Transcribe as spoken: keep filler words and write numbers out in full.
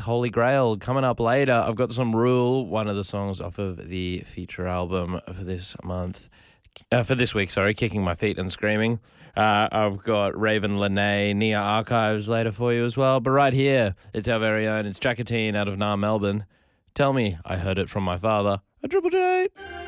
Holy Grail coming up later. I've got some Rule, one of the songs off of the feature album for this month. Uh, for this week, sorry, Kicking My Feet and Screaming. Uh, I've got Raven Lene, Nia Archives later for you as well. But right here, it's our very own. It's Jackatine out of Nar, Melbourne. Tell me I heard it from my father. A Triple J.